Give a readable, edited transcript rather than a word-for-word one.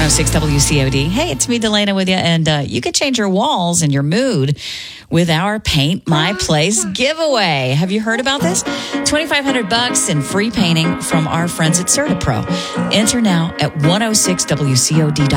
106 WCOD. Hey, it's me, Delana, with you. And you can change your walls and your mood with our Paint My Place giveaway. Have you heard about this? $2,500 in free painting from our friends at CertaPro. Enter now at 106WCOD.com.